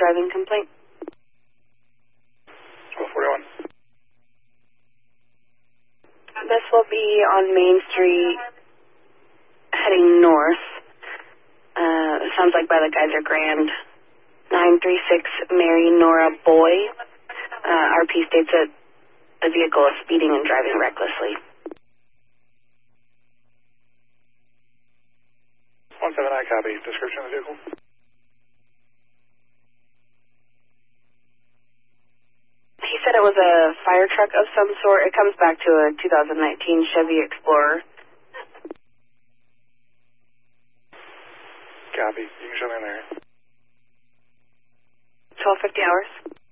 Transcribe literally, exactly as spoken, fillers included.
driving complaint. twelve forty-one. This will be on Main Street, heading north. Uh, sounds like by the Geyser Grand. nine three six Mary Nora Boy. Uh, R P states that the vehicle is speeding and driving recklessly. one seven nine, copy. Description of the vehicle? He said it was a fire truck of some sort. It comes back to a two thousand nineteen Chevy Explorer. Copy. You can show me in there. twelve fifty hours.